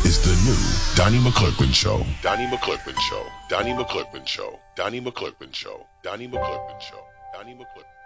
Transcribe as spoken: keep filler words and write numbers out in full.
is the new Donnie McClurkin Show. Donnie McClurkin Show. Donnie McClurkin Show. Donnie McClurkin Show. Donnie McClurkin Show. Donnie McClurkin.